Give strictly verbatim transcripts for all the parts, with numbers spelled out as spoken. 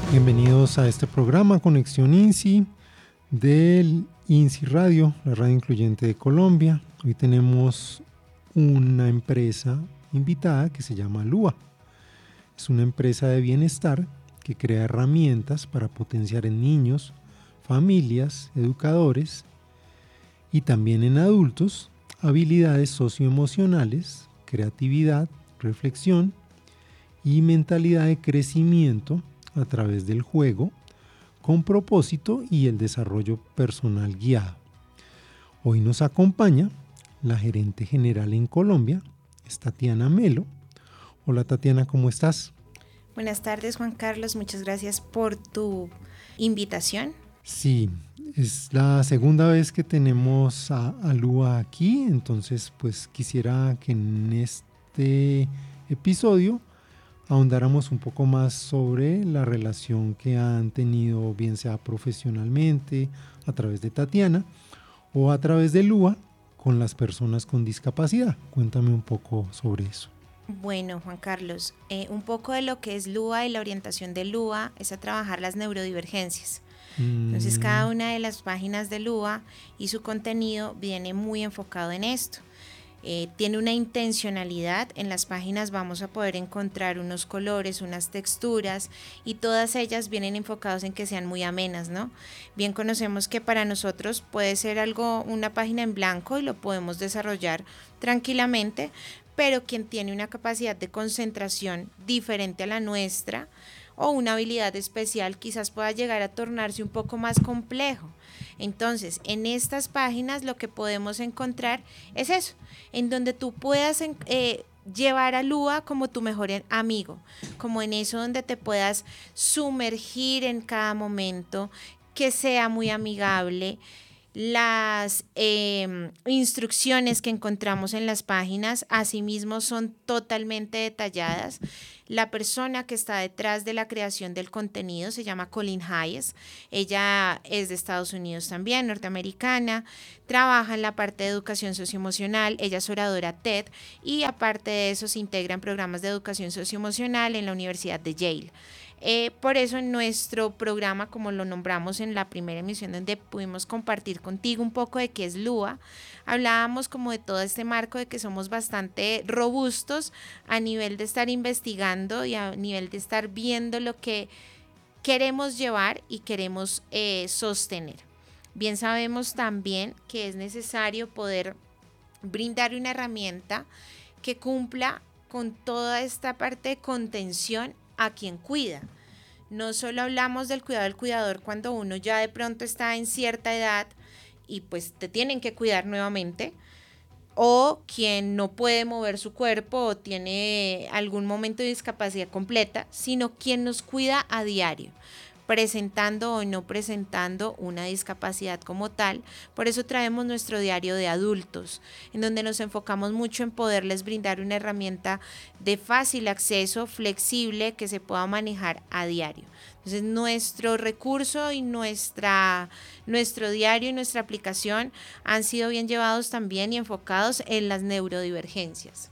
Bienvenidos a este programa Conexión INSI del INSI Radio, la radio incluyente de Colombia. Hoy tenemos una empresa invitada que se llama Lua. Es una empresa de bienestar que crea herramientas para potenciar en niños, familias, educadores y también en adultos habilidades socioemocionales, creatividad, reflexión y mentalidad de crecimiento a través del juego, con propósito y el desarrollo personal guiado. Hoy nos acompaña la gerente general en Colombia, es Tatiana Melo. Hola Tatiana, ¿cómo estás? Buenas tardes, Juan Carlos, muchas gracias por tu invitación. Sí, es la segunda vez que tenemos a, a Lua aquí, entonces pues quisiera que en este episodio ahondáramos un poco más sobre la relación que han tenido, bien sea profesionalmente, a través de Tatiana, o a través de Lua, con las personas con discapacidad. Cuéntame un poco sobre eso. Bueno, Juan Carlos, eh, un poco de lo que es Lua y la orientación de Lua es a trabajar las neurodivergencias. Mm. Entonces, cada una de las páginas de Lua y su contenido viene muy enfocado en esto. Eh, tiene una intencionalidad. En las páginas vamos a poder encontrar unos colores, unas texturas, y todas ellas vienen enfocadas en que sean muy amenas, ¿no? Bien conocemos que para nosotros puede ser algo, una página en blanco, y lo podemos desarrollar tranquilamente, pero quien tiene una capacidad de concentración diferente a la nuestra o una habilidad especial quizás pueda llegar a tornarse un poco más complejo. Entonces, en estas páginas lo que podemos encontrar es eso, en donde tú puedas eh, llevar a Lua como tu mejor amigo, como en eso donde te puedas sumergir en cada momento, que sea muy amigable. Las eh, instrucciones que encontramos en las páginas asimismo son totalmente detalladas. La persona que está detrás de la creación del contenido se llama Colleen Hayes. Ella es de Estados Unidos también, norteamericana, trabaja en la parte de educación socioemocional, ella es oradora TED y aparte de eso se integra en programas de educación socioemocional en la Universidad de Yale. Eh, por eso en nuestro programa, como lo nombramos en la primera emisión donde pudimos compartir contigo un poco de qué es Lua, hablábamos como de todo este marco de que somos bastante robustos a nivel de estar investigando y a nivel de estar viendo lo que queremos llevar y queremos eh, sostener. Bien sabemos también que es necesario poder brindar una herramienta que cumpla con toda esta parte de contención a quien cuida. No solo hablamos del cuidado del cuidador cuando uno ya de pronto está en cierta edad y pues te tienen que cuidar nuevamente, o quien no puede mover su cuerpo o tiene algún momento de discapacidad completa, sino quien nos cuida a diario, presentando o no presentando una discapacidad como tal. Por eso traemos nuestro diario de adultos, en donde nos enfocamos mucho en poderles brindar una herramienta de fácil acceso, flexible, que se pueda manejar a diario. Entonces, nuestro recurso y nuestra, nuestro diario y nuestra aplicación han sido bien llevados también y enfocados en las neurodivergencias.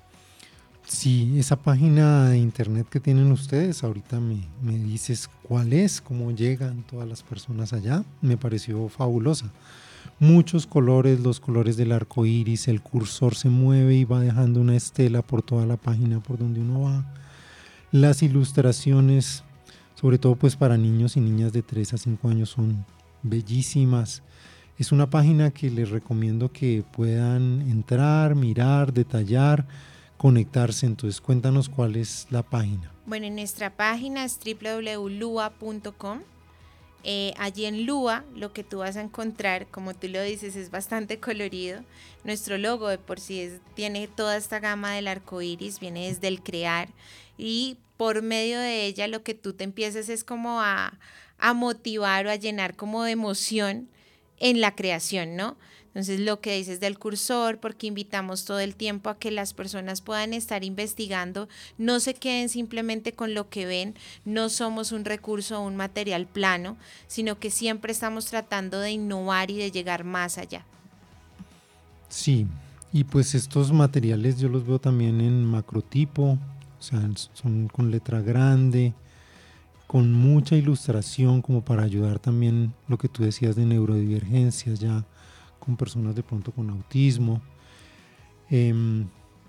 Sí, esa página de internet que tienen ustedes, ahorita me, me dices cuál es, cómo llegan todas las personas allá, me pareció fabulosa. Muchos colores, los colores del arco iris, el cursor se mueve y va dejando una estela por toda la página por donde uno va. Las ilustraciones, sobre todo pues para niños y niñas de tres a cinco años, son bellísimas. Es una página que les recomiendo que puedan entrar, mirar, detallar, conectarse. Entonces cuéntanos cuál es la página. Bueno, en nuestra página es doble u doble u doble u punto lua punto com. Eh, allí en Lua lo que tú vas a encontrar, como tú lo dices, es bastante colorido. Nuestro logo de por sí es, tiene toda esta gama del arco iris, viene desde el crear, y por medio de ella lo que tú te empiezas es como a, a motivar o a llenar como de emoción en la creación, ¿no? Entonces, lo que dices del cursor, porque invitamos todo el tiempo a que las personas puedan estar investigando, no se queden simplemente con lo que ven, no somos un recurso o un material plano, sino que siempre estamos tratando de innovar y de llegar más allá. Sí, y pues estos materiales yo los veo también en macrotipo, o sea, son con letra grande, con mucha ilustración como para ayudar también lo que tú decías de neurodivergencias, ya con personas de pronto con autismo. Eh,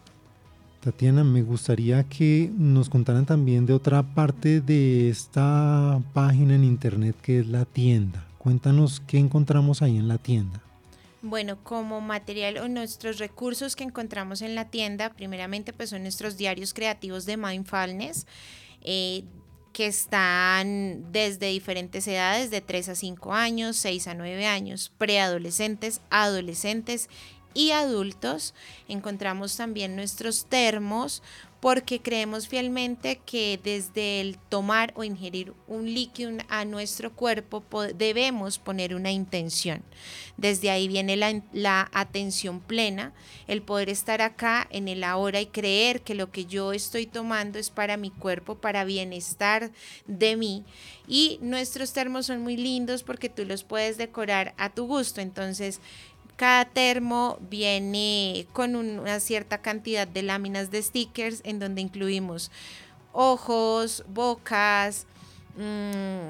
Tatiana, me gustaría que nos contaran también de otra parte de esta página en internet que es la tienda. Cuéntanos qué encontramos ahí en la tienda. Bueno, como material o nuestros recursos que encontramos en la tienda, primeramente pues son nuestros diarios creativos de mindfulness, eh, que están desde diferentes edades, de tres a cinco años, seis a nueve años, preadolescentes, adolescentes y adultos. Encontramos también nuestros termos, porque creemos fielmente que desde el tomar o ingerir un líquido a nuestro cuerpo debemos poner una intención. Desde ahí viene la, la atención plena, el poder estar acá en el ahora y creer que lo que yo estoy tomando es para mi cuerpo, para bienestar de mí. Y nuestros termos son muy lindos porque tú los puedes decorar a tu gusto. Entonces, cada termo viene con una cierta cantidad de láminas de stickers en donde incluimos ojos, bocas, mmm,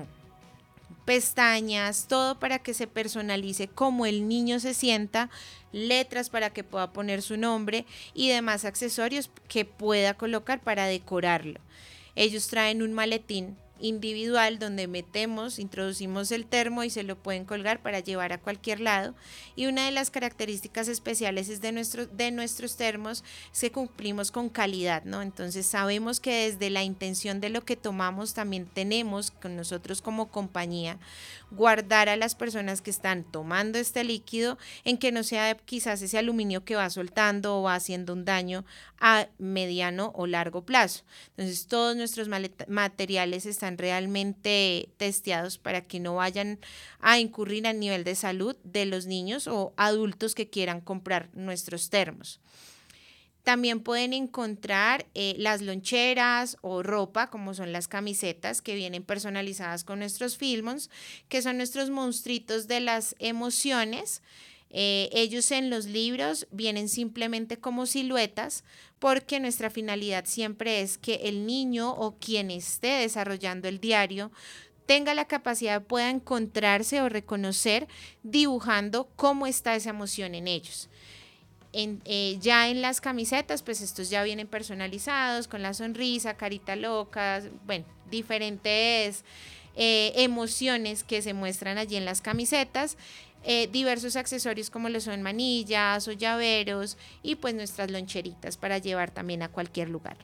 pestañas, todo para que se personalice como el niño se sienta, letras para que pueda poner su nombre y demás accesorios que pueda colocar para decorarlo. Ellos traen un maletín individual donde metemos, introducimos el termo y se lo pueden colgar para llevar a cualquier lado. Y una de las características especiales es de, nuestro, de nuestros termos es que cumplimos con calidad, ¿no? Entonces sabemos que desde la intención de lo que tomamos también tenemos con nosotros como compañía guardar a las personas que están tomando este líquido en que no sea quizás ese aluminio que va soltando o va haciendo un daño a mediano o largo plazo. Entonces todos nuestros materiales están realmente testeados para que no vayan a incurrir a nivel de salud de los niños o adultos que quieran comprar nuestros termos. También pueden encontrar eh, las loncheras o ropa, como son las camisetas que vienen personalizadas con nuestros Fillmons, que son nuestros monstruitos de las emociones. Eh, ellos en los libros vienen simplemente como siluetas, porque nuestra finalidad siempre es que el niño o quien esté desarrollando el diario tenga la capacidad, pueda encontrarse o reconocer dibujando cómo está esa emoción en ellos. En, eh, ya en las camisetas, pues estos ya vienen personalizados con la sonrisa, carita loca, bueno, diferentes eh, emociones que se muestran allí en las camisetas, eh, diversos accesorios como lo son manillas o llaveros y pues nuestras loncheritas para llevar también a cualquier lugar.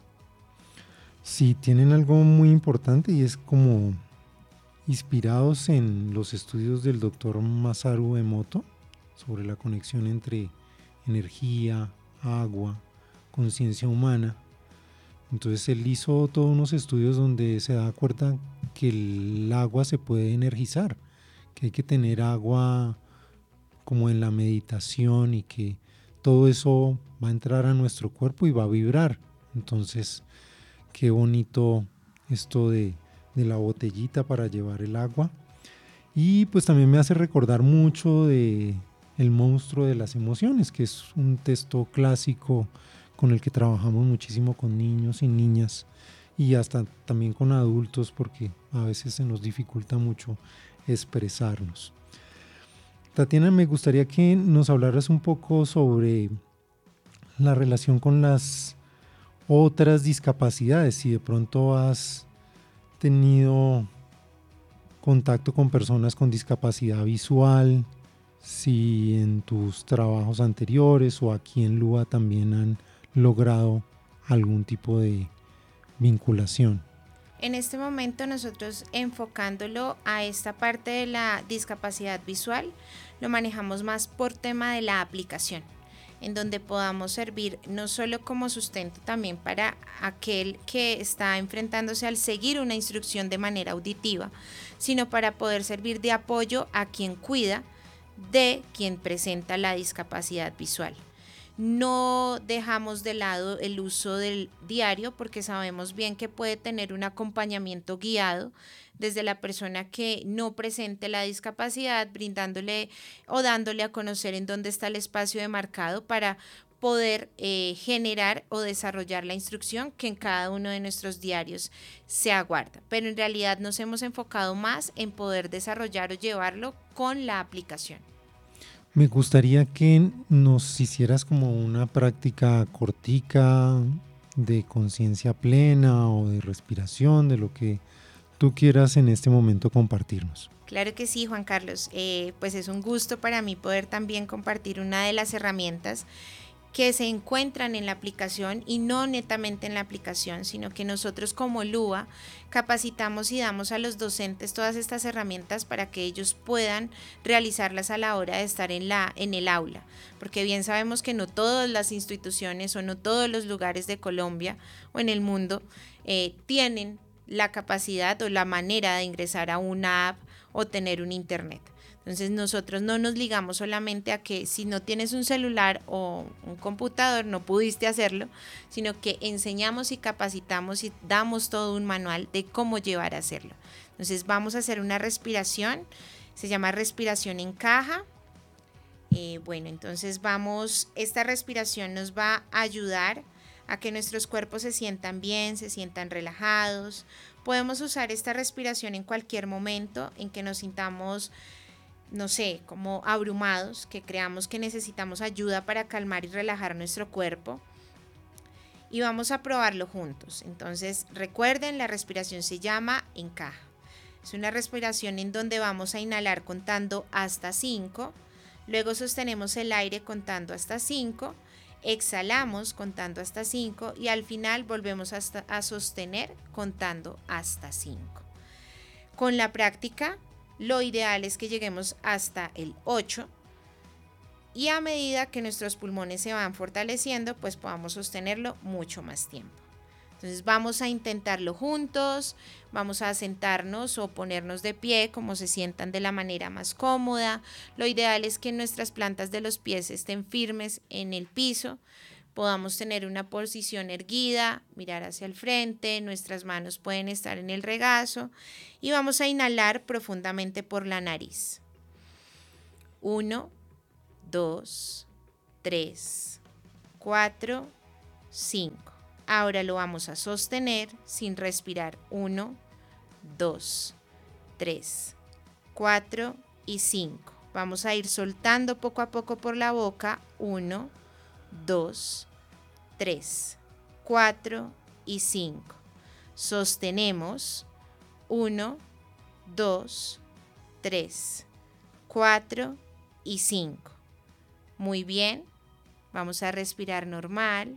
Sí, tienen algo muy importante y es como inspirados en los estudios del doctor Masaru Emoto sobre la conexión entre energía, agua, conciencia humana. Entonces él hizo todos unos estudios donde se da cuenta que el agua se puede energizar, que hay que tener agua como en la meditación y que todo eso va a entrar a nuestro cuerpo y va a vibrar. Entonces, qué bonito esto de, de la botellita para llevar el agua. Y pues también me hace recordar mucho de El monstruo de las emociones, que es un texto clásico con el que trabajamos muchísimo con niños y niñas y hasta también con adultos, porque a veces se nos dificulta mucho expresarnos. Tatiana, me gustaría que nos hablaras un poco sobre la relación con las otras discapacidades, si de pronto has tenido contacto con personas con discapacidad visual, si en tus trabajos anteriores o aquí en Lua también han logrado algún tipo de vinculación. En este momento nosotros, enfocándolo a esta parte de la discapacidad visual, lo manejamos más por tema de la aplicación, en donde podamos servir no solo como sustento también para aquel que está enfrentándose al seguir una instrucción de manera auditiva, sino para poder servir de apoyo a quien cuida de quien presenta la discapacidad visual. No dejamos de lado el uso del diario porque sabemos bien que puede tener un acompañamiento guiado desde la persona que no presente la discapacidad, brindándole o dándole a conocer en dónde está el espacio demarcado para poder eh, generar o desarrollar la instrucción que en cada uno de nuestros diarios se aguarda. Pero en realidad nos hemos enfocado más en poder desarrollar o llevarlo con la aplicación. Me gustaría que nos hicieras como una práctica cortica de conciencia plena o de respiración, de lo que tú quieras en este momento compartirnos. Claro que sí, Juan Carlos. Eh, pues es un gusto para mí poder también compartir una de las herramientas que se encuentran en la aplicación y no netamente en la aplicación, sino que nosotros como LUA capacitamos y damos a los docentes todas estas herramientas para que ellos puedan realizarlas a la hora de estar en, la, en el aula, porque bien sabemos que no todas las instituciones o no todos los lugares de Colombia o en el mundo eh, tienen la capacidad o la manera de ingresar a una app o tener un internet. Entonces nosotros no nos ligamos solamente a que si no tienes un celular o un computador no pudiste hacerlo, sino que enseñamos y capacitamos y damos todo un manual de cómo llevar a hacerlo. Entonces vamos a hacer una respiración, se llama respiración en caja. Eh, bueno, entonces vamos, esta respiración nos va a ayudar a que nuestros cuerpos se sientan bien, se sientan relajados. Podemos usar esta respiración en cualquier momento en que nos sintamos, no sé, como abrumados, que creamos que necesitamos ayuda para calmar y relajar nuestro cuerpo. Y vamos a probarlo juntos. Entonces, recuerden, la respiración se llama en caja. Es una respiración en donde vamos a inhalar contando hasta cinco, luego sostenemos el aire contando hasta cinco, exhalamos contando hasta cinco y al final volvemos hasta, a sostener contando hasta cinco. Con la práctica, lo ideal es que lleguemos hasta el ocho y a medida que nuestros pulmones se van fortaleciendo, pues podamos sostenerlo mucho más tiempo. Entonces vamos a intentarlo juntos, vamos a sentarnos o ponernos de pie como se sientan de la manera más cómoda. Lo ideal es que nuestras plantas de los pies estén firmes en el piso, podamos tener una posición erguida, mirar hacia el frente, nuestras manos pueden estar en el regazo y vamos a inhalar profundamente por la nariz. Uno, dos, tres, cuatro, cinco. Ahora lo vamos a sostener sin respirar. uno, dos, tres, cuatro y cinco. Vamos a ir soltando poco a poco por la boca. uno, dos, tres, cuatro y cinco. Sostenemos. uno, dos, tres, cuatro y cinco. Muy bien. Vamos a respirar normal.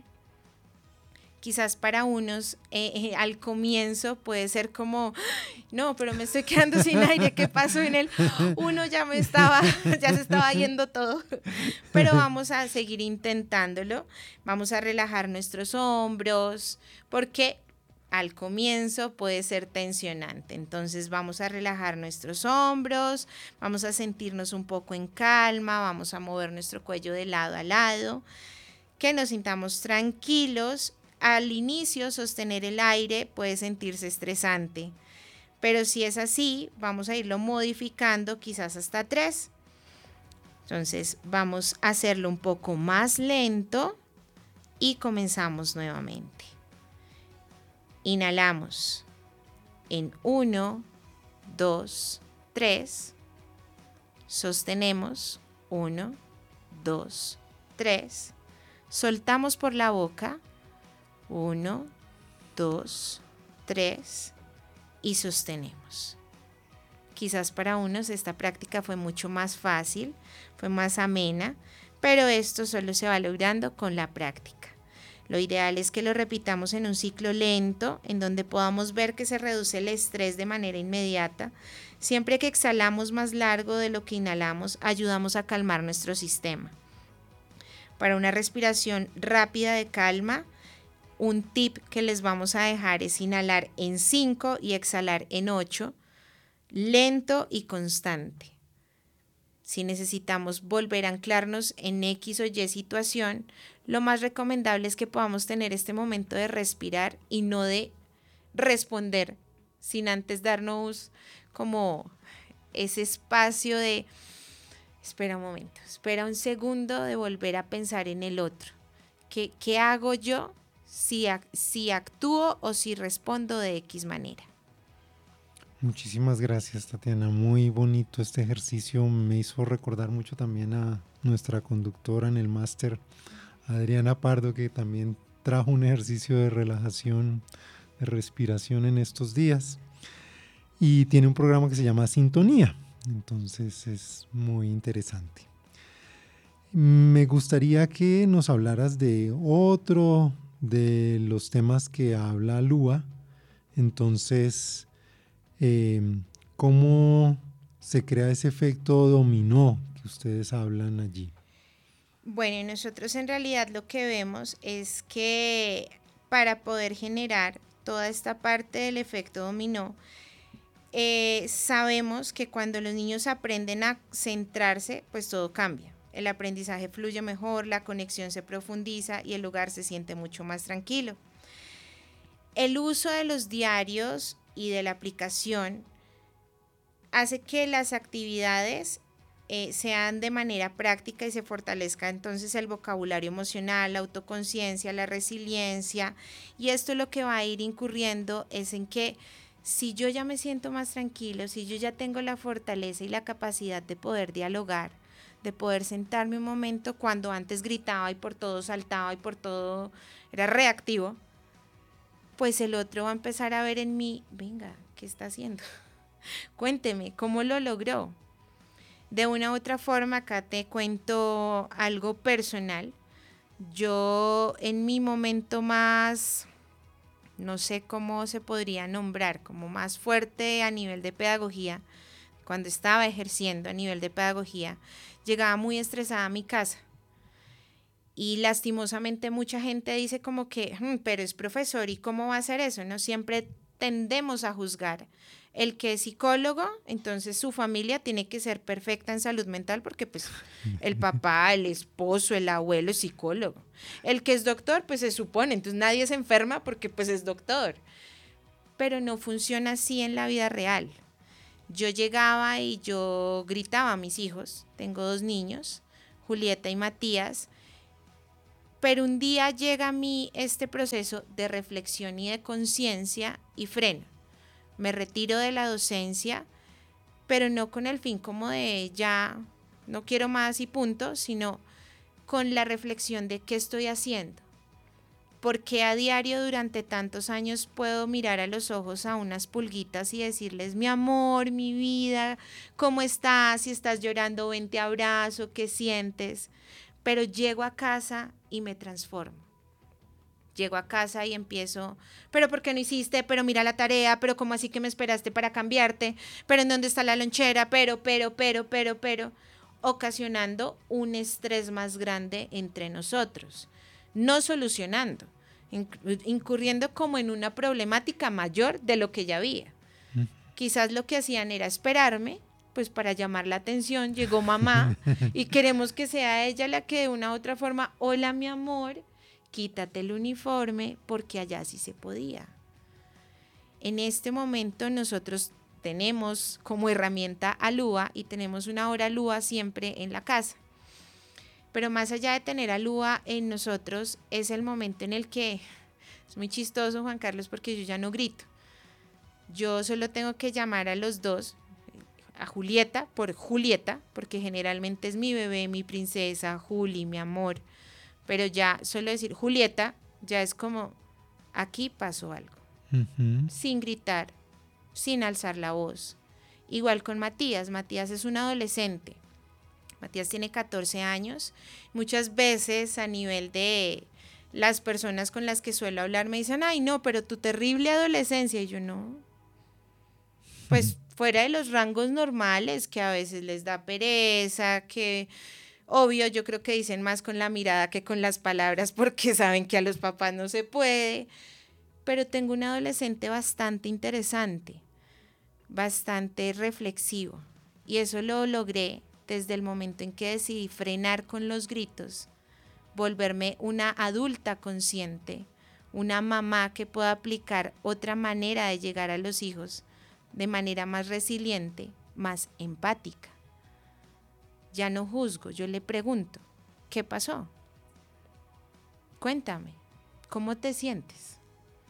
Quizás para unos eh, eh, al comienzo puede ser como, no, pero me estoy quedando sin aire, ¿qué pasó en el uno? Ya me estaba, ya se estaba yendo todo. Pero vamos a seguir intentándolo, vamos a relajar nuestros hombros, porque al comienzo puede ser tensionante. Entonces vamos a relajar nuestros hombros, vamos a sentirnos un poco en calma, vamos a mover nuestro cuello de lado a lado, que nos sintamos tranquilos. Al inicio, sostener el aire puede sentirse estresante, pero si es así, vamos a irlo modificando quizás hasta tres. Entonces, vamos a hacerlo un poco más lento y comenzamos nuevamente. Inhalamos en uno, dos, tres. Sostenemos uno, dos, tres. Soltamos por la boca. uno, dos, tres y sostenemos. Quizás para unos esta práctica fue mucho más fácil, fue más amena, pero esto solo se va logrando con la práctica. Lo ideal es que lo repitamos en un ciclo lento, en donde podamos ver que se reduce el estrés de manera inmediata. Siempre que exhalamos más largo de lo que inhalamos, ayudamos a calmar nuestro sistema. Para una respiración rápida de calma, un tip que les vamos a dejar es inhalar en cinco y exhalar en ocho, lento y constante. Si necesitamos volver a anclarnos en X o Y situación, lo más recomendable es que podamos tener este momento de respirar y no de responder, sin antes darnos como ese espacio de espera un momento, espera un segundo de volver a pensar en el otro. ¿Qué, qué hago yo si, si actúo o si respondo de X manera? Muchísimas gracias, Tatiana. Muy bonito este ejercicio. Me hizo recordar mucho también a nuestra conductora en el máster, Adriana Pardo, que también trajo un ejercicio de relajación, de respiración en estos días. Y tiene un programa que se llama Sintonía. Entonces es muy interesante. Me gustaría que nos hablaras de otro de los temas que habla Lua. Entonces, Eh, ¿cómo se crea ese efecto dominó que ustedes hablan allí? Bueno, nosotros en realidad lo que vemos es que para poder generar toda esta parte del efecto dominó, eh, sabemos que cuando los niños aprenden a centrarse, pues todo cambia. El aprendizaje fluye mejor, la conexión se profundiza y el lugar se siente mucho más tranquilo. El uso de los diarios y de la aplicación hace que las actividades eh, sean de manera práctica y se fortalezca entonces el vocabulario emocional, la autoconciencia, la resiliencia, y esto lo que va a ir incurriendo es en que si yo ya me siento más tranquilo, si yo ya tengo la fortaleza y la capacidad de poder dialogar, de poder sentarme un momento cuando antes gritaba y por todo saltaba y por todo era reactivo, pues el otro va a empezar a ver en mí, venga, ¿qué está haciendo? Cuénteme, ¿cómo lo logró? De una u otra forma, acá te cuento algo personal. Yo en mi momento más, no sé cómo se podría nombrar, como más fuerte a nivel de pedagogía, cuando estaba ejerciendo a nivel de pedagogía, llegaba muy estresada a mi casa. Y lastimosamente mucha gente dice como que, hm, pero es profesor, ¿y cómo va a hacer eso? No siempre tendemos a juzgar. El que es psicólogo, entonces su familia tiene que ser perfecta en salud mental porque pues el papá, el esposo, el abuelo es psicólogo. El que es doctor, pues se supone, entonces nadie se enferma porque pues es doctor. Pero no funciona así en la vida real. Yo llegaba y yo gritaba a mis hijos, tengo dos niños, Julieta y Matías, pero un día llega a mí este proceso de reflexión y de conciencia y freno. Me retiro de la docencia, pero no con el fin como de ya no quiero más y punto, sino con la reflexión de qué estoy haciendo. ¿Por qué a diario durante tantos años puedo mirar a los ojos a unas pulguitas y decirles, mi amor, mi vida, ¿cómo estás? Si estás llorando, ven, te abrazo, ¿qué sientes? Pero llego a casa y me transformo. Llego a casa y empiezo, pero ¿por qué no hiciste? Pero mira la tarea, pero ¿cómo así que me esperaste para cambiarte? Pero ¿en dónde está la lonchera? Pero, pero, pero, pero, pero, ocasionando un estrés más grande entre nosotros, no solucionando, incurriendo como en una problemática mayor de lo que ya había. Mm. Quizás lo que hacían era esperarme, pues para llamar la atención, llegó mamá y queremos que sea ella la que de una u otra forma, hola mi amor, quítate el uniforme porque allá sí se podía. En este momento nosotros tenemos como herramienta a Lua y tenemos una hora Lua siempre en la casa. Pero más allá de tener a Lua en nosotros, es el momento en el que, es muy chistoso Juan Carlos porque yo ya no grito. Yo solo tengo que llamar a los dos, a Julieta por Julieta, porque generalmente es mi bebé, mi princesa, Juli, mi amor. Pero ya solo decir Julieta, ya es como, aquí pasó algo. Uh-huh. Sin gritar, sin alzar la voz. Igual con Matías. Matías es un adolescente. Matías tiene catorce años. Muchas veces a nivel de las personas con las que suelo hablar me dicen, ay no, pero tu terrible adolescencia. Y yo no. Pues fuera de los rangos normales, que a veces les da pereza, que obvio yo creo que dicen más con la mirada que con las palabras porque saben que a los papás no se puede. Pero tengo un adolescente bastante interesante, bastante reflexivo. Y eso lo logré desde el momento en que decidí frenar con los gritos, volverme una adulta consciente, una mamá que pueda aplicar otra manera de llegar a los hijos de manera más resiliente, más empática. Ya no juzgo, yo le pregunto, ¿qué pasó? Cuéntame, ¿cómo te sientes?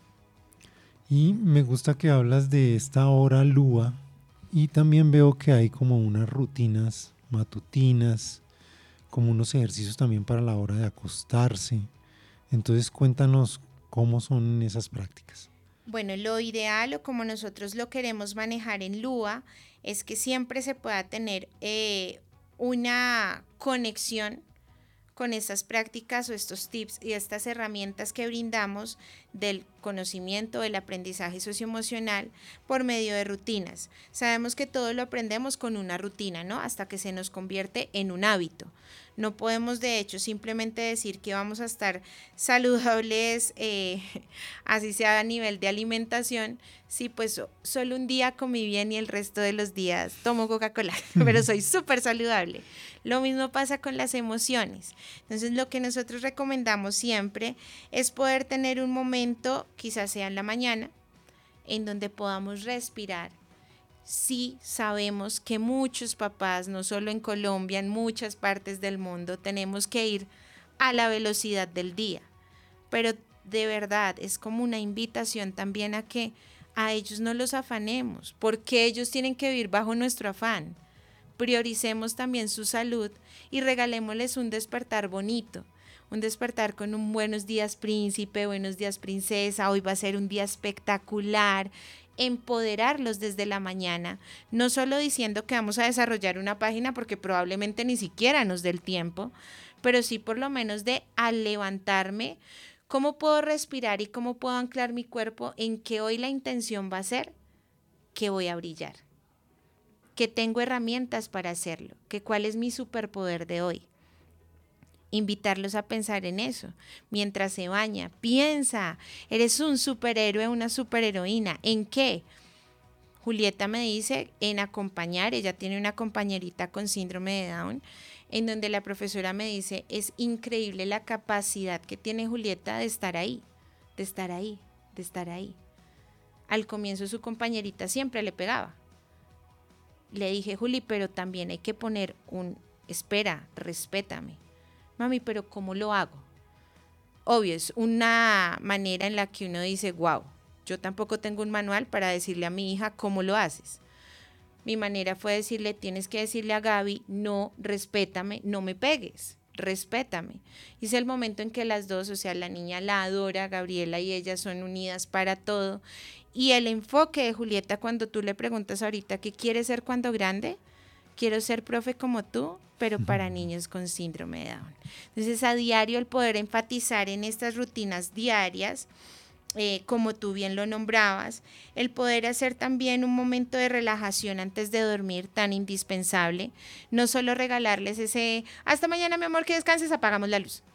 Y me gusta que hablas de esta hora Lua y también veo que hay como unas rutinas matutinas, como unos ejercicios también para la hora de acostarse. Entonces cuéntanos cómo son esas prácticas. Bueno, lo ideal o como nosotros lo queremos manejar en Lua es que siempre se pueda tener eh, una conexión con estas prácticas o estos tips y estas herramientas que brindamos del conocimiento, del aprendizaje socioemocional por medio de rutinas. Sabemos que todo lo aprendemos con una rutina, ¿no? Hasta que se nos convierte en un hábito. No podemos, de hecho, simplemente decir que vamos a estar saludables, eh, así sea a nivel de alimentación, si pues solo un día comí bien y el resto de los días tomo Coca-Cola, pero soy súper saludable. Lo mismo pasa con las emociones. Entonces, lo que nosotros recomendamos siempre es poder tener un momento, quizás sea en la mañana, en donde podamos respirar. Sí sabemos que muchos papás, no solo en Colombia, en muchas partes del mundo, tenemos que ir a la velocidad del día, pero de verdad es como una invitación también a que a ellos no los afanemos, porque ellos tienen que vivir bajo nuestro afán. Prioricemos también su salud y regalémosles un despertar bonito, un despertar con un buenos días príncipe, buenos días princesa, hoy va a ser un día espectacular. Empoderarlos desde la mañana, no solo diciendo que vamos a desarrollar una página porque probablemente ni siquiera nos dé el tiempo, pero sí por lo menos de al levantarme, cómo puedo respirar y cómo puedo anclar mi cuerpo en que hoy la intención va a ser que voy a brillar, que tengo herramientas para hacerlo, que cuál es mi superpoder de hoy. Invitarlos a pensar en eso. Mientras se baña, piensa, eres un superhéroe, una superheroína. ¿En qué? Julieta me dice en acompañar, ella tiene una compañerita con síndrome de Down, en donde la profesora me dice, es increíble la capacidad que tiene Julieta de estar ahí, de estar ahí, de estar ahí. Al comienzo su compañerita siempre le pegaba. Le dije, Juli, pero también hay que poner un, espera, respétame. Mami, pero ¿cómo lo hago? Obvio, es una manera en la que uno dice, wow, yo tampoco tengo un manual para decirle a mi hija cómo lo haces. Mi manera fue decirle, tienes que decirle a Gaby, no, respétame, no me pegues, respétame. Y es el momento en que las dos, o sea, la niña la adora, Gabriela y ella son unidas para todo. Y el enfoque de Julieta cuando tú le preguntas ahorita, ¿qué quiere ser cuando grande? Quiero ser profe como tú, pero para niños con síndrome de Down. Entonces, a diario el poder enfatizar en estas rutinas diarias, eh, como tú bien lo nombrabas, el poder hacer también un momento de relajación antes de dormir tan indispensable, no solo regalarles ese, hasta mañana mi amor que descanses, apagamos la luz.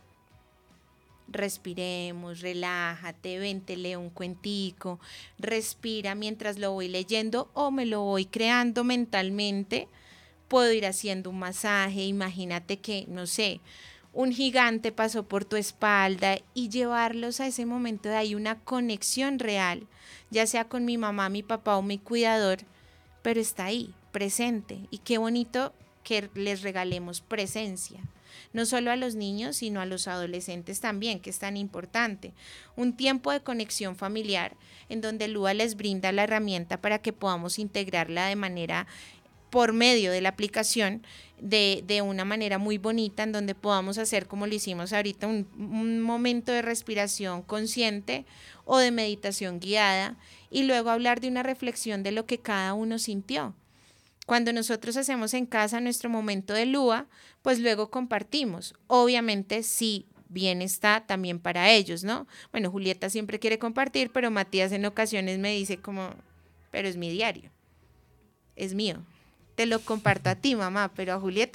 Respiremos, relájate, ven, te leo un cuentico, respira mientras lo voy leyendo o me lo voy creando mentalmente. Puedo ir haciendo un masaje, imagínate que, no sé, un gigante pasó por tu espalda y llevarlos a ese momento de ahí una conexión real, ya sea con mi mamá, mi papá o mi cuidador, pero está ahí, presente. Y qué bonito que les regalemos presencia, no solo a los niños, sino a los adolescentes también, que es tan importante. Un tiempo de conexión familiar en donde Lua les brinda la herramienta para que podamos integrarla de manera por medio de la aplicación de, de una manera muy bonita en donde podamos hacer como lo hicimos ahorita, un, un momento de respiración consciente o de meditación guiada y luego hablar de una reflexión de lo que cada uno sintió. Cuando nosotros hacemos en casa nuestro momento de Lua, pues luego compartimos. Obviamente sí, bien está también para ellos, ¿no? Bueno, Julieta siempre quiere compartir, pero Matías en ocasiones me dice como, pero es mi diario, es mío. Te lo comparto a ti, mamá, pero a Julieta.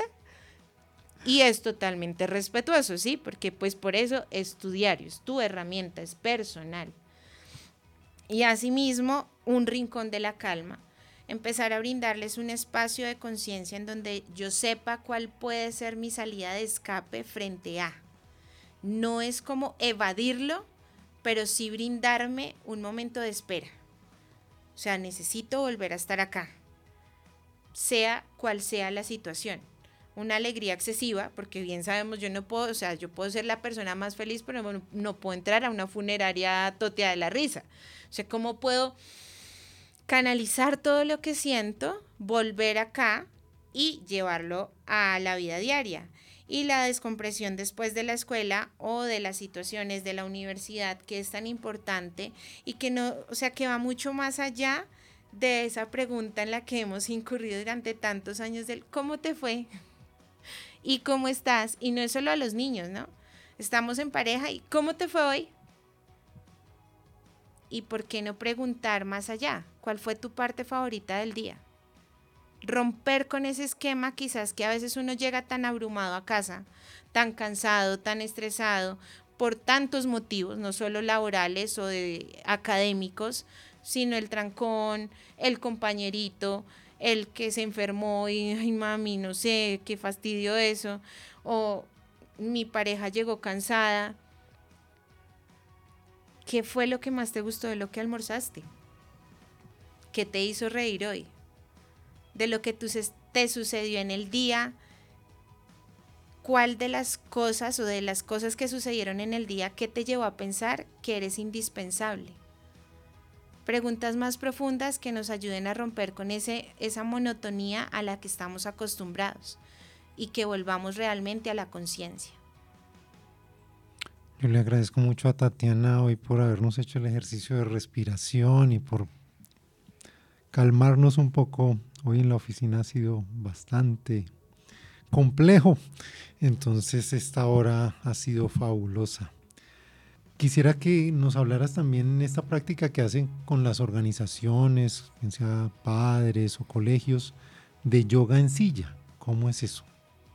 Y es totalmente respetuoso, ¿sí? Porque pues por eso es tu diario, es tu herramienta, es personal. Y asimismo, un rincón de la calma. Empezar a brindarles un espacio de conciencia en donde yo sepa cuál puede ser mi salida de escape frente a. No es como evadirlo, pero sí brindarme un momento de espera. O sea, necesito volver a estar acá, sea cual sea la situación. una alegría excesiva, porque bien sabemos, yo no puedo, o sea, yo puedo ser la persona más feliz, pero no, no puedo entrar a una funeraria toteada de la risa. O sea, ¿cómo puedo canalizar todo lo que siento, volver acá y llevarlo a la vida diaria? Y la descompresión después de la escuela o de las situaciones de la universidad, que es tan importante y que no, o sea, que va mucho más allá de esa pregunta en la que hemos incurrido durante tantos años del ¿cómo te fue? ¿Y cómo estás? Y no es solo a los niños, ¿no? Estamos en pareja y ¿cómo te fue hoy? ¿Y por qué no preguntar más allá? ¿Cuál fue tu parte favorita del día? Romper con ese esquema, quizás que a veces uno llega tan abrumado a casa, tan cansado, tan estresado, por tantos motivos, no solo laborales o de académicos, sino el trancón, el compañerito, el que se enfermó y, ay mami, no sé, qué fastidio eso, o mi pareja llegó cansada. ¿Qué fue lo que más te gustó de lo que almorzaste? ¿Qué te hizo reír hoy? De lo que te sucedió en el día, ¿cuál de las cosas o de las cosas que sucedieron en el día que te llevó a pensar que eres indispensable? Preguntas más profundas que nos ayuden a romper con ese, esa monotonía a la que estamos acostumbrados y que volvamos realmente a la conciencia. Yo le agradezco mucho a Tatiana hoy por habernos hecho el ejercicio de respiración y por calmarnos un poco. Hoy en la oficina ha sido bastante complejo, entonces esta hora ha sido fabulosa. Quisiera que nos hablaras también en esta práctica que hacen con las organizaciones, bien sea padres o colegios, de yoga en silla. ¿Cómo es eso?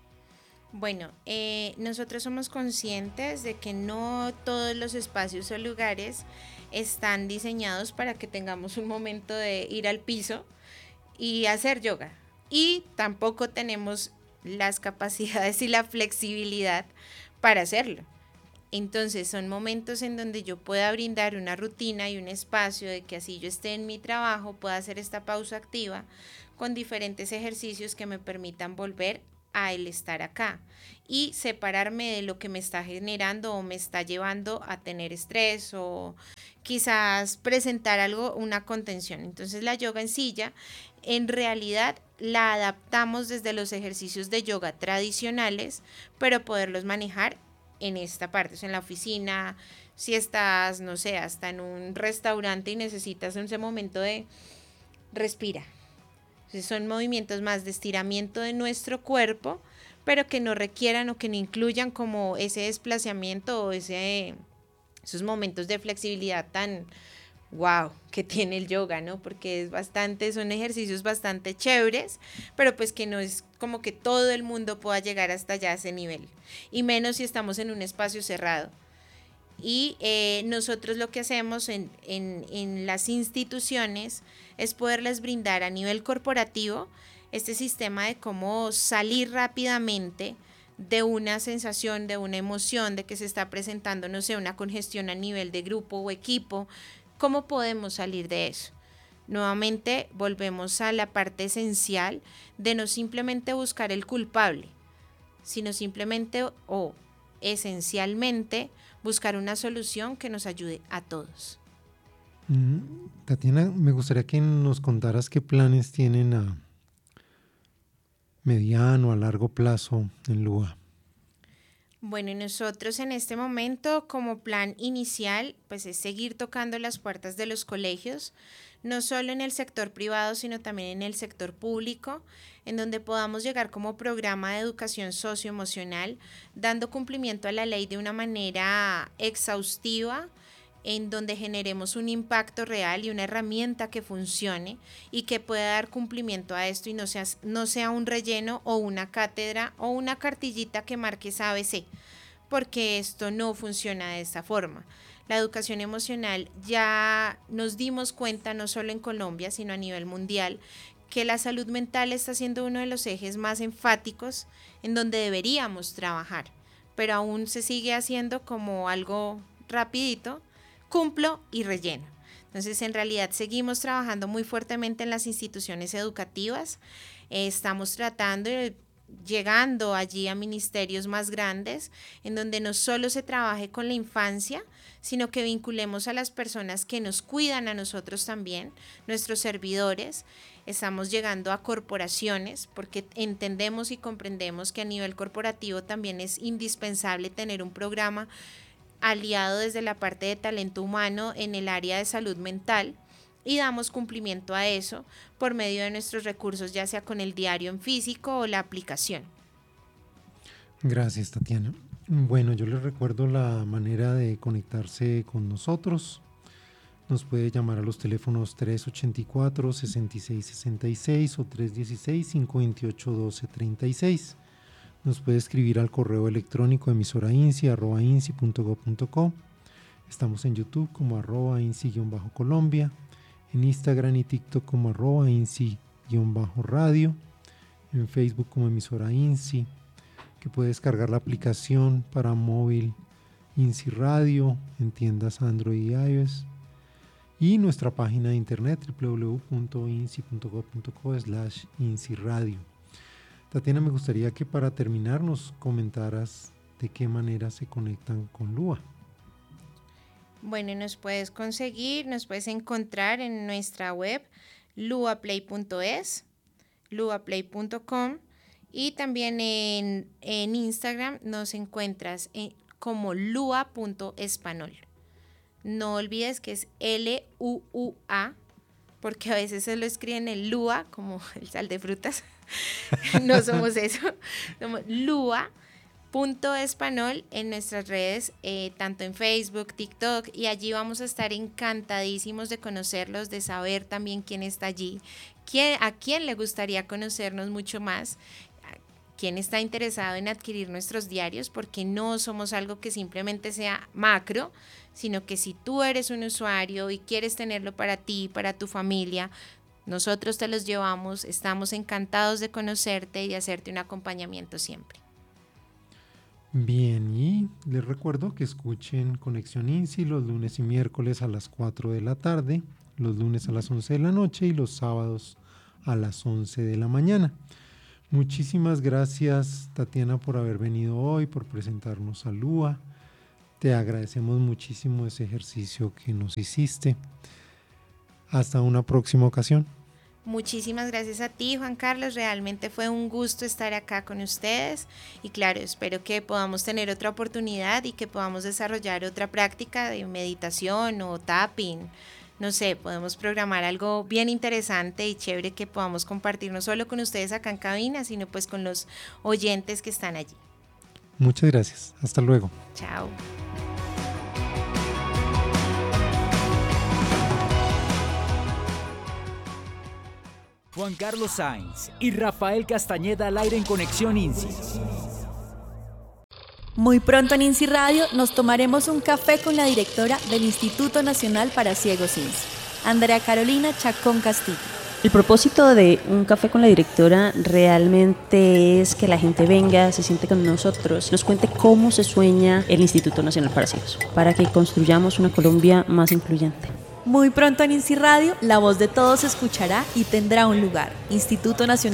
Bueno, eh, nosotros somos conscientes de que no todos los espacios o lugares están diseñados para que tengamos un momento de ir al piso y hacer yoga. Y tampoco tenemos las capacidades y la flexibilidad para hacerlo. Entonces son momentos en donde yo pueda brindar una rutina y un espacio de que así yo esté en mi trabajo, pueda hacer esta pausa activa con diferentes ejercicios que me permitan volver a el estar acá y separarme de lo que me está generando o me está llevando a tener estrés o quizás presentar algo, una contención. Entonces la yoga en silla en realidad la adaptamos desde los ejercicios de yoga tradicionales, pero poderlos manejar en esta parte, o sea, en la oficina, si estás, no sé, hasta en un restaurante y necesitas ese momento de respira. Entonces son movimientos más de estiramiento de nuestro cuerpo, pero que no requieran o que no incluyan como ese desplazamiento o ese, esos momentos de flexibilidad tan wow que tiene el yoga, ¿no? Porque es bastante, son ejercicios bastante chéveres, pero pues que no es como que todo el mundo pueda llegar hasta allá a ese nivel, y menos si estamos en un espacio cerrado. Y eh, nosotros lo que hacemos en, en, en las instituciones es poderles brindar a nivel corporativo este sistema de cómo salir rápidamente de una sensación, de una emoción, de que se está presentando, no sé, una congestión a nivel de grupo o equipo. ¿Cómo podemos salir de eso? Nuevamente volvemos a la parte esencial de no simplemente buscar el culpable, sino simplemente o esencialmente buscar una solución que nos ayude a todos. Mm, Tatiana, me gustaría que nos contaras qué planes tienen a mediano, a largo plazo en Lua. Bueno, y nosotros en este momento como plan inicial, pues es seguir tocando las puertas de los colegios, no solo en el sector privado, sino también en el sector público, en donde podamos llegar como programa de educación socioemocional, dando cumplimiento a la ley de una manera exhaustiva, en donde generemos un impacto real y una herramienta que funcione y que pueda dar cumplimiento a esto y no sea, no sea un relleno o una cátedra o una cartillita que marque A B C, porque esto no funciona de esta forma. La educación emocional ya nos dimos cuenta, no solo en Colombia, sino a nivel mundial, que la salud mental está siendo uno de los ejes más enfáticos en donde deberíamos trabajar, pero aún se sigue haciendo como algo rapidito, cumplo y relleno. Entonces, en realidad seguimos trabajando muy fuertemente en las instituciones educativas, eh, estamos tratando, llegando allí a ministerios más grandes, en donde no solo se trabaje con la infancia, sino que vinculemos a las personas que nos cuidan a nosotros también, nuestros servidores. Estamos llegando a corporaciones porque entendemos y comprendemos que a nivel corporativo también es indispensable tener un programa aliado desde la parte de talento humano en el área de salud mental, y damos cumplimiento a eso por medio de nuestros recursos, ya sea con el diario en físico o la aplicación. Gracias, Tatiana. Bueno, yo les recuerdo la manera de conectarse con nosotros. Nos puede llamar a los teléfonos tres ochenta y cuatro, sesenta y seis sesenta y seis o tres dieciséis, cincuenta y ocho doce treinta y seis. Nos puede escribir al correo electrónico emisorainci arroba inci punto gob punto co. Estamos en YouTube como arroba inci-colombia, en Instagram y TikTok como arroba inci-radio, en Facebook como emisora INCI, que puede descargar la aplicación para móvil INCI Radio en tiendas Android y iOS, y nuestra página de internet doble u doble u doble u punto inci punto gob punto co slash inci radio. Tatiana, me gustaría que para terminar nos comentaras de qué manera se conectan con Lua. Bueno, nos puedes conseguir, nos puedes encontrar en nuestra web luaplay punto es, luaplay punto com, y también en, en Instagram nos encuentras en, como lua punto espanol. No olvides que es L U U A, porque a veces se lo escriben el Lua, como el sal de frutas. No somos eso, somos lua punto espanol en nuestras redes, eh, tanto en Facebook, TikTok, y allí vamos a estar encantadísimos de conocerlos, de saber también quién está allí, quién, a quién le gustaría conocernos mucho más, quién está interesado en adquirir nuestros diarios, porque no somos algo que simplemente sea macro, sino que si tú eres un usuario y quieres tenerlo para ti, para tu familia, nosotros te los llevamos, estamos encantados de conocerte y de hacerte un acompañamiento siempre. Bien, y les recuerdo que escuchen Conexión INCI los lunes y miércoles a las cuatro de la tarde, los lunes a las once de la noche y los sábados a las once de la mañana. Muchísimas gracias, Tatiana, por haber venido hoy, por presentarnos a Lua. Te agradecemos muchísimo ese ejercicio que nos hiciste. Hasta una próxima ocasión. Muchísimas gracias a ti, Juan Carlos, realmente fue un gusto estar acá con ustedes y claro, espero que podamos tener otra oportunidad y que podamos desarrollar otra práctica de meditación o tapping, no sé, podemos programar algo bien interesante y chévere que podamos compartir no solo con ustedes acá en cabina, sino pues con los oyentes que están allí. Muchas gracias, hasta luego. Chao. Juan Carlos Sainz y Rafael Castañeda al aire en Conexión INCI. Muy pronto en INCI Radio nos tomaremos un café con la directora del Instituto Nacional para Ciegos INCI, Andrea Carolina Chacón Castillo. El propósito de un café con la directora realmente es que la gente venga, se siente con nosotros, nos cuente cómo se sueña el Instituto Nacional para Ciegos, para que construyamos una Colombia más incluyente. Muy pronto en INCI Radio, la voz de todos se escuchará y tendrá un lugar. Instituto Nacional